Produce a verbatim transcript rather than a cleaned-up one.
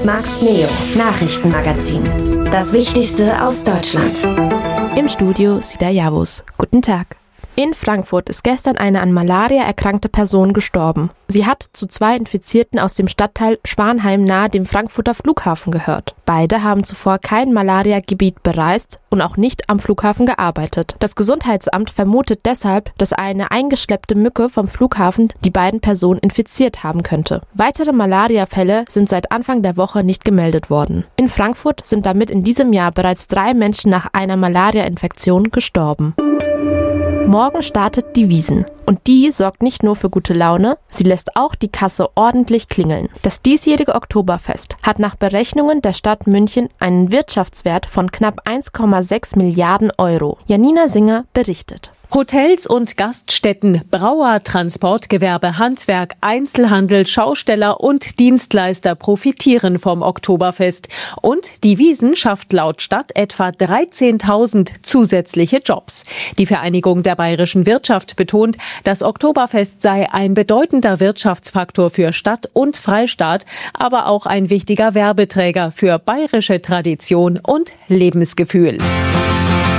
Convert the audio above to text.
Max Neo, Nachrichtenmagazin. Das Wichtigste aus Deutschland. Im Studio Sida Yavuz. Guten Tag. In Frankfurt ist gestern eine an Malaria erkrankte Person gestorben. Sie hat zu zwei Infizierten aus dem Stadtteil Schwanheim nahe dem Frankfurter Flughafen gehört. Beide haben zuvor kein Malaria-Gebiet bereist und auch nicht am Flughafen gearbeitet. Das Gesundheitsamt vermutet deshalb, dass eine eingeschleppte Mücke vom Flughafen die beiden Personen infiziert haben könnte. Weitere Malaria-Fälle sind seit Anfang der Woche nicht gemeldet worden. In Frankfurt sind damit in diesem Jahr bereits drei Menschen nach einer Malaria-Infektion gestorben. Morgen startet die Wiesn. Und die sorgt nicht nur für gute Laune, sie lässt auch die Kasse ordentlich klingeln. Das diesjährige Oktoberfest hat nach Berechnungen der Stadt München einen Wirtschaftswert von knapp eins Komma sechs Milliarden Euro. Janina Singer berichtet. Hotels und Gaststätten, Brauer, Transportgewerbe, Handwerk, Einzelhandel, Schausteller und Dienstleister profitieren vom Oktoberfest. Und die Wiesn schafft laut Stadt etwa dreizehntausend zusätzliche Jobs. Die Vereinigung der bayerischen Wirtschaft betont, das Oktoberfest sei ein bedeutender Wirtschaftsfaktor für Stadt und Freistaat, aber auch ein wichtiger Werbeträger für bayerische Tradition und Lebensgefühl.